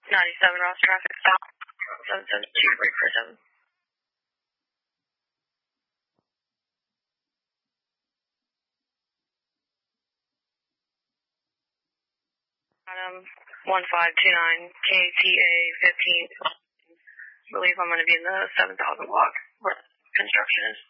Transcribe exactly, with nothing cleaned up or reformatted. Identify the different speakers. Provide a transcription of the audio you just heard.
Speaker 1: ninety-seven Ross traffic stop. seven seven two, break for seven. Adam, one five two nine, K T A fifteen. I believe I'm going to be in the seven thousand block where construction is.